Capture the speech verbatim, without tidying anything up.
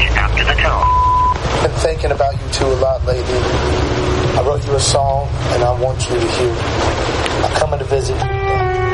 after the tone. I've been thinking about you two a lot lately. I wrote you a song, and I want you to hear it. I'm coming to visit you.